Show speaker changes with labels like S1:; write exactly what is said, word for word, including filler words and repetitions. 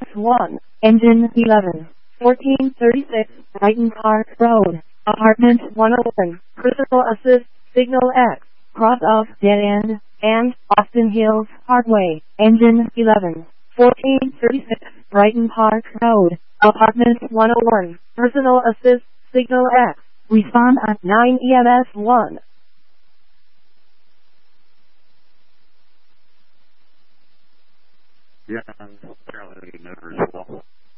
S1: one, engine eleven, fourteen thirty-six, Brighton Park Road, apartment one oh one, critical assist, signal X, cross off dead end, and Austin Hills Parkway, engine eleven, fourteen thirty-six, Brighton Park Road, apartment one oh one, personal assist, signal X, respond at nine E M S one.
S2: Yeah, I'm apparently never as well.